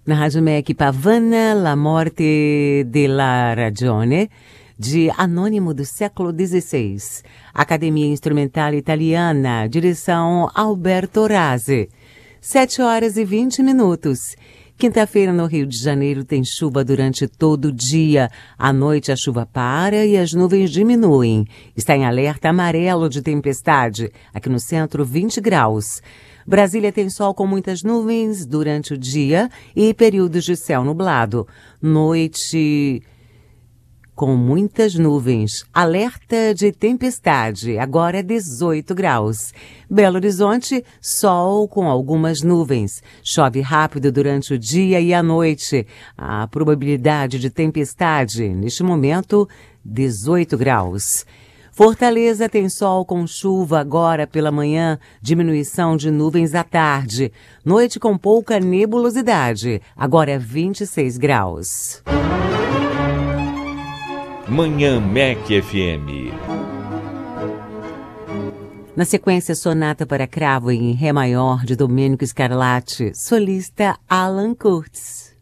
Na Rádio MEC Pavana, La Morte della Ragione, de Anônimo do século XVI. Academia Instrumental Italiana, direção Alberto Razzi. 7h20. Quinta-feira no Rio de Janeiro tem chuva durante todo o dia. À noite a chuva para e as nuvens diminuem. Está em alerta amarelo de tempestade. Aqui no centro, 20 graus. Brasília tem sol com muitas nuvens durante o dia e períodos de céu nublado. Noite com muitas nuvens. Alerta de tempestade. Agora é 18 graus. Belo Horizonte, sol com algumas nuvens. Chove rápido durante o dia e a noite. A probabilidade de tempestade, neste momento, 18 graus. Fortaleza tem sol com chuva agora pela manhã, diminuição de nuvens à tarde. Noite com pouca nebulosidade, agora é 26 graus. Manhã MEC FM. Na sequência, sonata para cravo em Ré maior de Domênico Scarlatti, solista Alan Curtis.